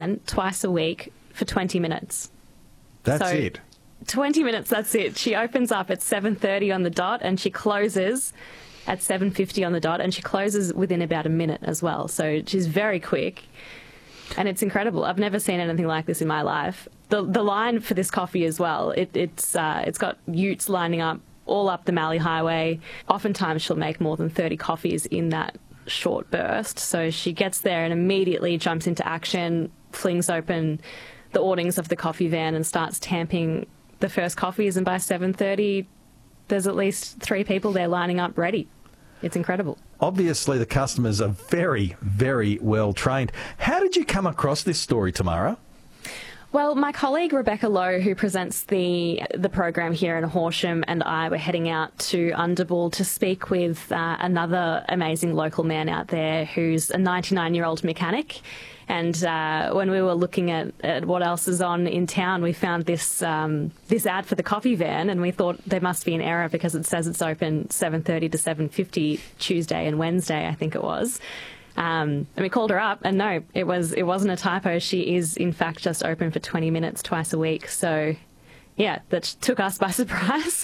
van twice a week for 20 minutes. That's it. 20 minutes, that's it. She opens up at 7:30 on the dot and she closes at 7:50 on the dot, and she closes within about a minute as well. So she's very quick, and it's incredible. I've never seen anything like this in my life. The line for this coffee as well, it's got utes lining up all up the Mallee Highway. Oftentimes she'll make more than 30 coffees in that short burst. So she gets there and immediately jumps into action, flings open the awnings of the coffee van and starts tamping the first coffees, and by 7:30 there's at least 3 people there lining up ready. It's incredible. Obviously, the customers are very, very well trained. How did you come across this story, Tamara? Well, my colleague Rebecca Lowe, who presents the program here in Horsham, and I were heading out to Underbull to speak with another amazing local man out there who's a 99-year-old mechanic. And when we were looking at what else is on in town, we found this ad for the coffee van, and we thought there must be an error because it says it's open 7:30 to 7:50 Tuesday and Wednesday, I think it was. And we called her up, and no, it wasn't a typo. She is, in fact, just open for 20 minutes twice a week. So, yeah, that took us by surprise.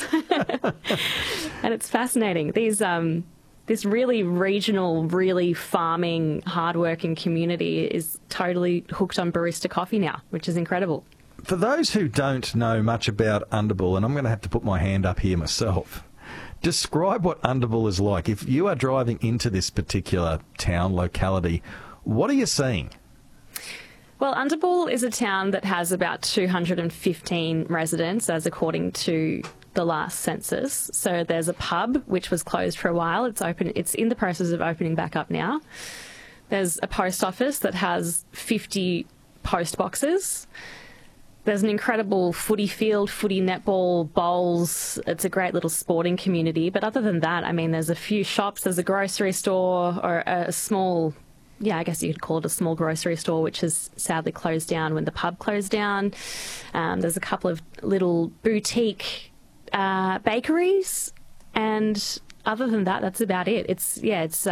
And it's fascinating. This really regional, really farming, hardworking community is totally hooked on barista coffee now, which is incredible. For those who don't know much about Underbull, and I'm going to have to put my hand up here myself, describe what Underbull is like. If you are driving into this particular town, locality, what are you seeing? Well, Underbull is a town that has about 215 residents, as according to the last census. So there's a pub which was closed for a while. It's open. It's in the process of opening back up now. There's a post office that has 50 post boxes. There's an incredible footy field, footy netball, bowls. It's a great little sporting community. But other than that, I mean, there's a few shops. There's a grocery store, or a small, I guess you could call it a small grocery store, which has sadly closed down when the pub closed down. There's a couple of little boutique bakeries, and other than that, that's about it. There's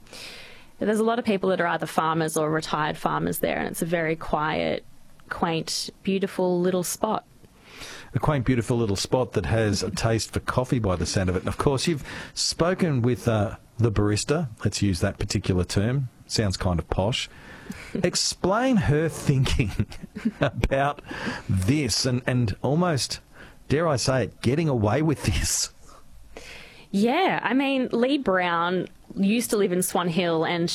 a lot of people that are either farmers or retired farmers there, and it's a very quiet, quaint, beautiful little spot. A quaint, beautiful little spot that has a taste for coffee by the sound of it. And of course, you've spoken with the barista. Let's use that particular term. Sounds kind of posh. Explain her thinking about this and almost, dare I say it, getting away with this. Yeah, I mean, Lee Brown used to live in Swan Hill, and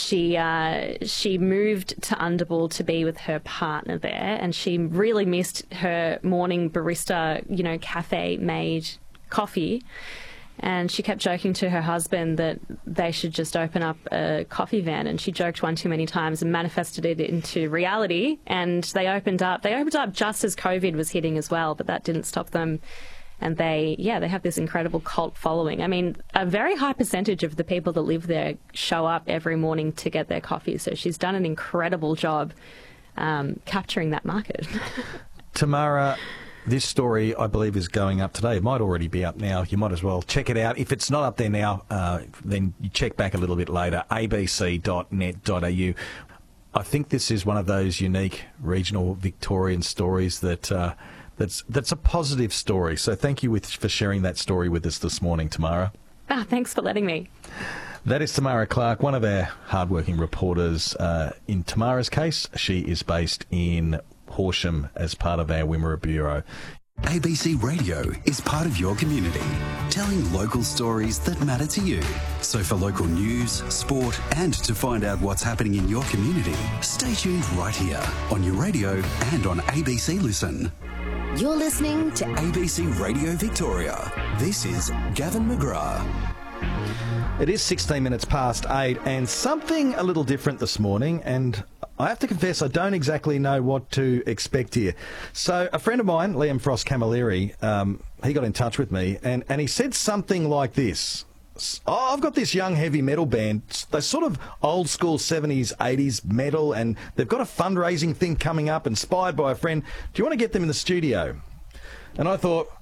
she moved to Underbull to be with her partner there, and she really missed her morning barista, cafe-made coffee. And she kept joking to her husband that they should just open up a coffee van, and she joked one too many times and manifested it into reality. And they opened up just as COVID was hitting as well, but that didn't stop them. And they have this incredible cult following. I mean, a very high percentage of the people that live there show up every morning to get their coffee. So she's done an incredible job capturing that market. Tamara, this story, I believe, is going up today. It might already be up now. You might as well check it out. If it's not up there now, then you check back a little bit later, abc.net.au. I think this is one of those unique regional Victorian stories that's a positive story. So thank you for sharing that story with us this morning, Tamara. Thanks for letting me. That is Tamara Clark, one of our hardworking reporters. In Tamara's case, she is based in Horsham as part of our Wimmera Bureau. ABC Radio is part of your community, telling local stories that matter to you. So for local news, sport, and to find out what's happening in your community, stay tuned right here on your radio and on ABC Listen. You're listening to ABC Radio Victoria. This is Gavin McGrath. It is 16 minutes past 8, and something a little different this morning, and I have to confess I don't exactly know what to expect here. So a friend of mine, Liam Frost Camilleri, he got in touch with me, and he said something like this. I've got this young heavy metal band. They're sort of old school 70s, 80s metal, and they've got a fundraising thing coming up inspired by a friend. Do you want to get them in the studio? And I thought,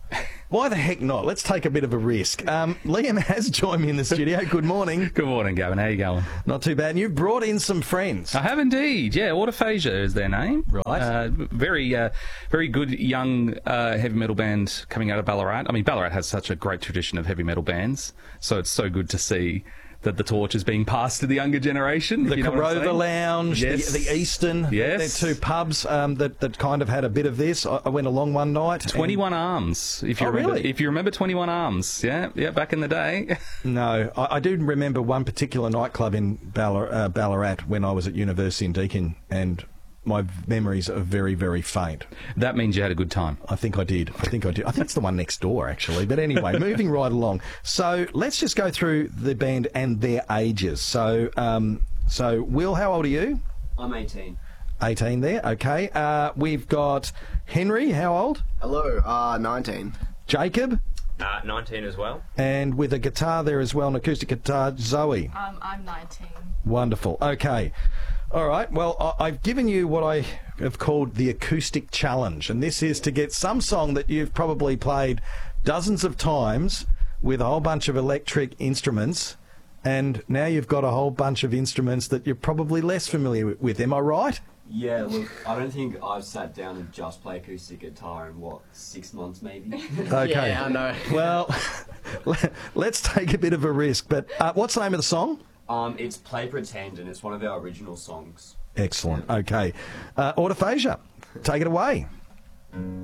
Why the heck not? Let's take a bit of a risk. Liam has joined me in the studio. Good morning. Good morning, Gavin. How you going? Not too bad. And you've brought in some friends. I have indeed. Yeah, Autophagia is their name. Right. Very good young heavy metal band coming out of Ballarat. I mean, Ballarat has such a great tradition of heavy metal bands, so it's so good to see that the torch is being passed to the younger generation. The Corova Lounge, yes. the Eastern, yes. they're two pubs that kind of had a bit of this. I went along one night. 21 Arms, if you remember. Really? If you remember 21 Arms, yeah, back in the day. No, I do remember one particular nightclub in Ballarat when I was at university in Deakin, and my memories are very, very faint. That means you had a good time. I think I did. I think it's the one next door, actually. But anyway, moving right along. So let's just go through the band and their ages. So, Will, how old are you? I'm 18. 18 there, okay. We've got Henry, how old? Hello, 19. Jacob? 19 as well. And with a guitar there as well, an acoustic guitar, Zoe? I'm 19. Wonderful, okay. All right, well, I've given you what I have called the acoustic challenge, and this is to get some song that you've probably played dozens of times with a whole bunch of electric instruments, and now you've got a whole bunch of instruments that you're probably less familiar with. Am I right? Yeah, look, I don't think I've sat down and just play acoustic guitar in, 6 months maybe? Okay. Yeah, I know. Well, let's take a bit of a risk, but what's the name of the song? It's Play Pretend, and it's one of our original songs. Excellent. Okay. Autophagia, take it away.